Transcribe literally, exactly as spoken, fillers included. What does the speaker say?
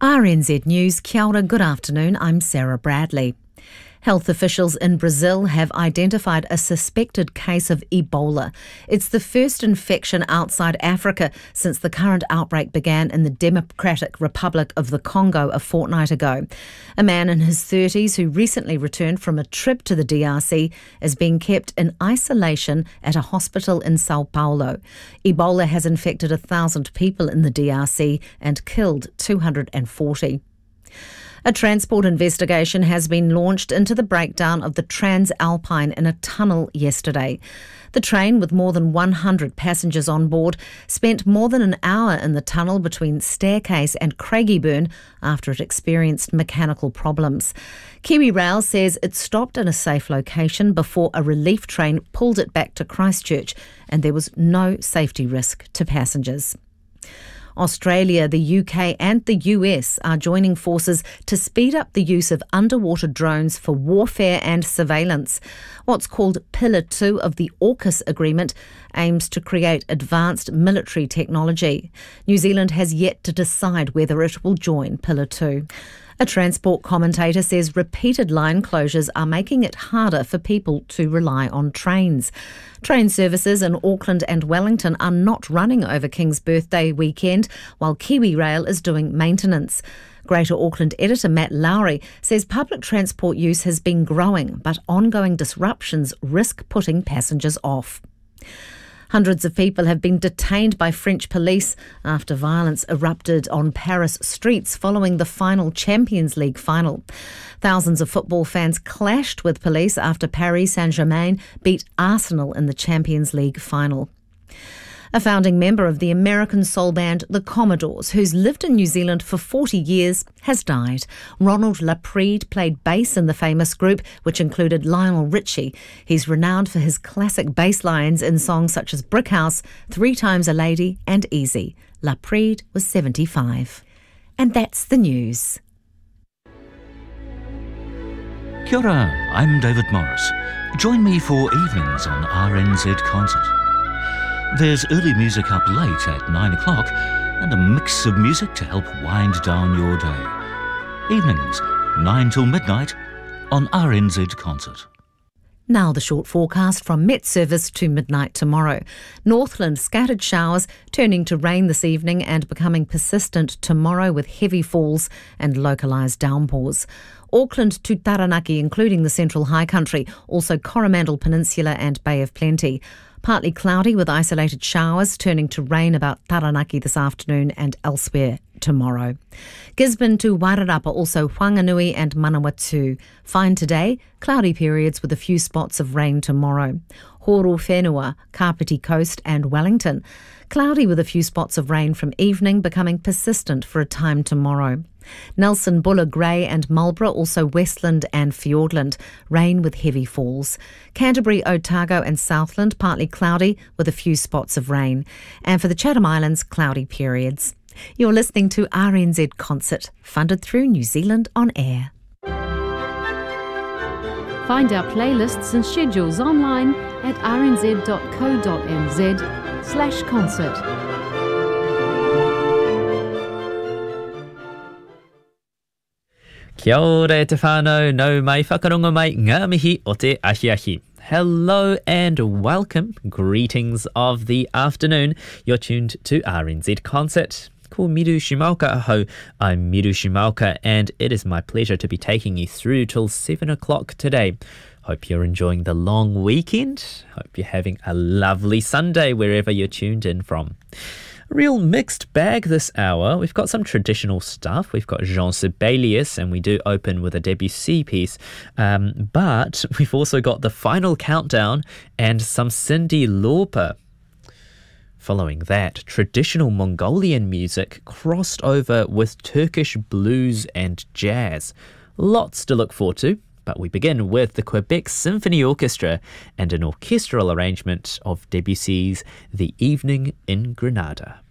R N Z News, kia ora, good afternoon, I'm Sarah Bradley. Health officials in Brazil have identified a suspected case of Ebola. It's the first infection outside Africa since the current outbreak began in the Democratic Republic of the Congo a fortnight ago. A man in his thirties who recently returned from a trip to the D R C is being kept in isolation at a hospital in Sao Paulo. Ebola has infected a thousand people in the D R C and killed two hundred forty. A transport investigation has been launched into the breakdown of the Transalpine in a tunnel yesterday. The train, with more than one hundred passengers on board, spent more than an hour in the tunnel between Staircase and Craigieburn after it experienced mechanical problems. KiwiRail says it stopped in a safe location before a relief train pulled it back to Christchurch, and there was no safety risk to passengers. Australia, the U K and the U S are joining forces to speed up the use of underwater drones for warfare and surveillance. What's called Pillar two of the AUKUS agreement aims to create advanced military technology. New Zealand has yet to decide whether it will join Pillar two. A transport commentator says repeated line closures are making it harder for people to rely on trains. Train services in Auckland and Wellington are not running over King's Birthday weekend, while KiwiRail is doing maintenance. Greater Auckland editor Matt Lowry says public transport use has been growing, but ongoing disruptions risk putting passengers off. Hundreds of people have been detained by French police after violence erupted on Paris streets following the final Champions League final. Thousands of football fans clashed with police after Paris Saint-Germain beat Arsenal in the Champions League final. A founding member of the American soul band The Commodores, who's lived in New Zealand for forty years, has died. Ronald Laprede played bass in the famous group, which included Lionel Richie. He's renowned for his classic bass lines in songs such as Brick House, Three Times a Lady and Easy. Laprede was seventy-five. And that's the news. Kia ora, I'm David Morris. Join me for evenings on R N Z Concert. There's early music up late at nine o'clock and a mix of music to help wind down your day. Evenings, nine till midnight on R N Z Concert. Now the short forecast from Met Service to midnight tomorrow. Northland scattered showers turning to rain this evening and becoming persistent tomorrow with heavy falls and localised downpours. Auckland to Taranaki, including the Central High Country, also Coromandel Peninsula and Bay of Plenty. Partly cloudy with isolated showers, turning to rain about Taranaki this afternoon and elsewhere tomorrow. Gisborne to Wairarapa, also Whanganui and Manawatu. Fine today, cloudy periods with a few spots of rain tomorrow. Horo Whenua, Kapiti Coast and Wellington. Cloudy with a few spots of rain from evening, becoming persistent for a time tomorrow. Nelson, Buller, Grey and Marlborough, also Westland and Fiordland. Rain with heavy falls. Canterbury, Otago and Southland, partly cloudy with a few spots of rain. And for the Chatham Islands, cloudy periods. You're listening to R N Z Concert, funded through New Zealand On Air. Find our playlists and schedules online at rnz.co.nz slash concert. Kia ora e te whānau, nau mai whakaronga mai ngā mihi o te ahi ahi. Hello and welcome. Greetings of the afternoon. You're tuned to R N Z Concert. Ko Miru Shimaoka ahau. I'm Miru Shimaoka and it is my pleasure to be taking you through till seven o'clock today. Hope you're enjoying the long weekend. Hope you're having a lovely Sunday wherever you're tuned in from. A real mixed bag this hour. We've got some traditional stuff. We've got Jean Sibelius, and we do open with a Debussy piece. Um, but we've also got the final countdown and some Cyndi Lauper. Following that, traditional Mongolian music crossed over with Turkish blues and jazz. Lots to look forward to. But we begin with the Quebec Symphony Orchestra and an orchestral arrangement of Debussy's The Evening in Granada.